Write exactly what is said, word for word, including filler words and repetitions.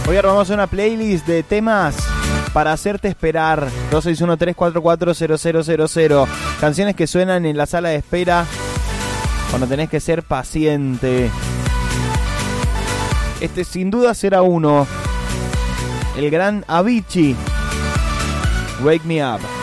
Hoy armamos una playlist de temas para hacerte esperar. Dos seis uno tres cuatro cuatro cero cero cero cero. Canciones que suenan en la sala de espera cuando tenés que ser paciente. Este sin duda será uno. El gran Avicii. Wake Me Up.